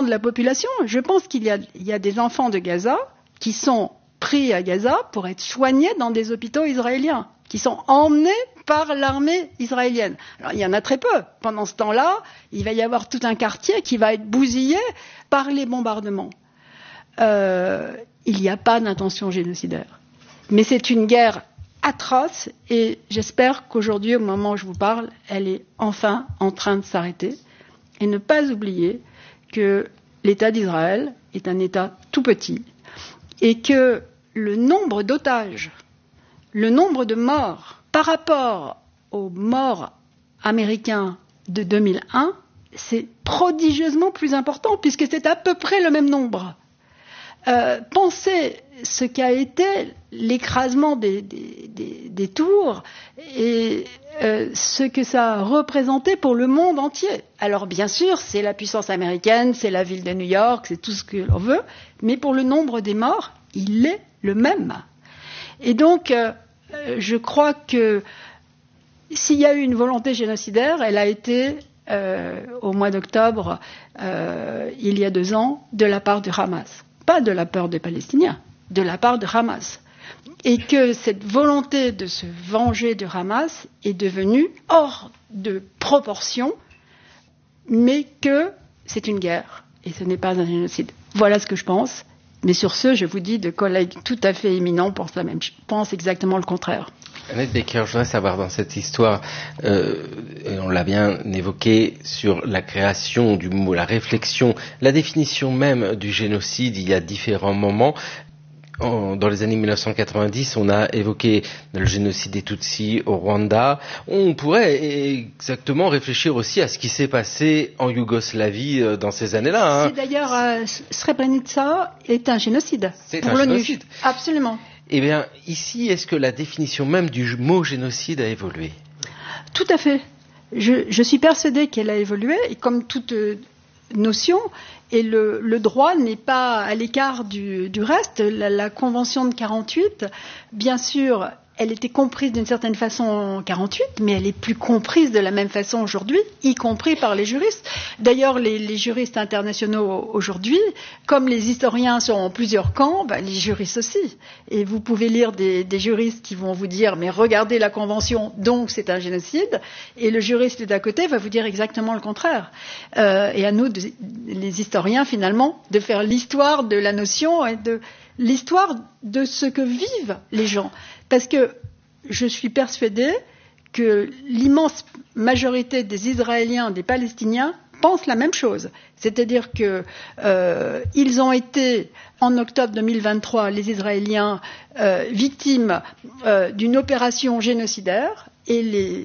de la population. Je pense qu'il y a des enfants de Gaza qui sont pris à Gaza pour être soignés dans des hôpitaux israéliens, qui sont emmenés par l'armée israélienne. Alors, il y en a très peu. Pendant ce temps-là, il va y avoir tout un quartier qui va être bousillé par les bombardements. Il n'y a pas d'intention génocidaire. Mais c'est une guerre atroce et j'espère qu'aujourd'hui, au moment où je vous parle, elle est enfin en train de s'arrêter. Et ne pas oublier que l'État d'Israël est un État tout petit et que le nombre d'otages, le nombre de morts par rapport aux morts américains de 2001, c'est prodigieusement plus important puisque c'est à peu près le même nombre. Pensez ce qu'a été l'écrasement des tours et ce que ça a représenté pour le monde entier. Alors bien sûr, c'est la puissance américaine, c'est la ville de New York, c'est tout ce que l'on veut, mais pour le nombre des morts, il est le même. Et donc, je crois que s'il y a eu une volonté génocidaire, elle a été au mois d'octobre, il y a 2 ans, de la part du Hamas. Pas de la part des Palestiniens, de la part de Hamas. Et que cette volonté de se venger de Hamas est devenue hors de proportion, mais que c'est une guerre et ce n'est pas un génocide. Voilà ce que je pense. Mais sur ce, je vous dis, de collègues tout à fait éminents pensent exactement le contraire. Annette Becker, je voudrais savoir dans cette histoire, et on l'a bien évoqué, sur la création du mot, la réflexion, la définition même du génocide, il y a différents moments. Dans les années 1990, on a évoqué le génocide des Tutsis au Rwanda. On pourrait exactement réfléchir aussi à ce qui s'est passé en Yougoslavie dans ces années-là. C'est d'ailleurs, Srebrenica est un génocide. C'est pour un l'ONU. génocide. Absolument. Eh bien, ici, est-ce que la définition même du mot génocide a évolué ? Tout à fait. Je suis persuadée qu'elle a évolué, et comme toute notion, et le droit n'est pas à l'écart du reste. La Convention de 48, bien sûr, elle était comprise d'une certaine façon en 48, mais elle est plus comprise de la même façon aujourd'hui, y compris par les juristes. D'ailleurs, les juristes internationaux aujourd'hui, comme les historiens sont en plusieurs camps, les juristes aussi. Et vous pouvez lire des juristes qui vont vous dire « mais regardez la Convention, donc c'est un génocide », et le juriste d'à côté va vous dire exactement le contraire. Et à nous, les historiens, finalement, de faire l'histoire de la notion et de l'histoire de ce que vivent les gens. Parce que je suis persuadée que l'immense majorité des Israéliens, des Palestiniens, pensent la même chose. C'est-à-dire qu'ils ont été, en octobre 2023, les Israéliens, victimes d'une opération génocidaire, et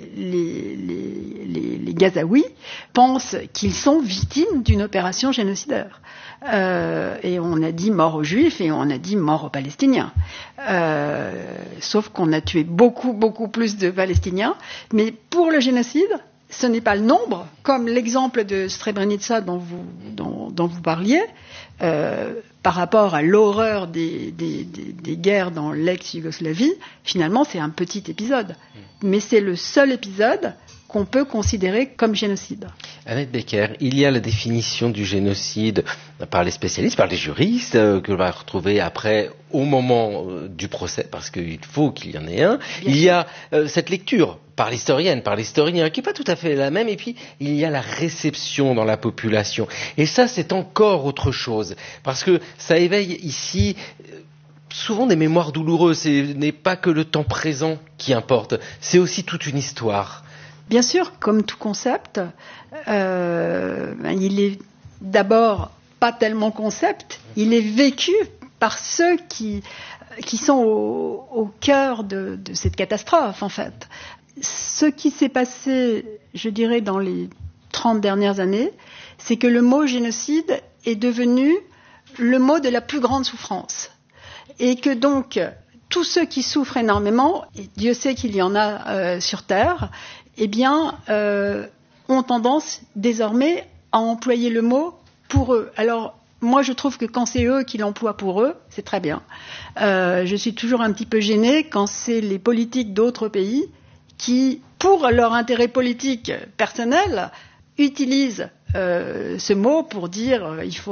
les Gazaouis pensent qu'ils sont victimes d'une opération génocidaire. Et on a dit mort aux Juifs et on a dit mort aux Palestiniens. Sauf qu'on a tué beaucoup, beaucoup plus de Palestiniens. Mais pour le génocide, ce n'est pas le nombre, comme l'exemple de Srebrenica dont vous parliez, par rapport à l'horreur des guerres dans l'ex-Yougoslavie. Finalement, c'est un petit épisode. Mais c'est le seul épisode qu'on peut considérer comme génocide. Annette Becker, il y a la définition du génocide par les spécialistes, par les juristes, que l'on va retrouver après au moment du procès, parce qu'il faut qu'il y en ait un. Il y a cette lecture par l'historienne, par l'historien, qui n'est pas tout à fait la même, et puis il y a la réception dans la population. Et ça, c'est encore autre chose, parce que ça éveille ici souvent des mémoires douloureuses. Ce n'est pas que le temps présent qui importe, c'est aussi toute une histoire. Bien sûr, comme tout concept, il est d'abord pas tellement concept, il est vécu par ceux qui sont au cœur de cette catastrophe, en fait. Ce qui s'est passé, je dirais, dans les 30 dernières années, c'est que le mot génocide est devenu le mot de la plus grande souffrance. Et que donc, tous ceux qui souffrent énormément, et Dieu sait qu'il y en a sur Terre, eh bien, ont tendance désormais à employer le mot pour eux. Alors, moi, je trouve que quand c'est eux qui l'emploient pour eux, c'est très bien. Je suis toujours un petit peu gênée quand c'est les politiques d'autres pays qui, pour leur intérêt politique personnel, utilisent ce mot pour dire il faut